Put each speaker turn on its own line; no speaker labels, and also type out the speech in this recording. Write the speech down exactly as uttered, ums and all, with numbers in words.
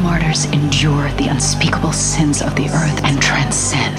martyrs endure the unspeakable sins of the earth and transcend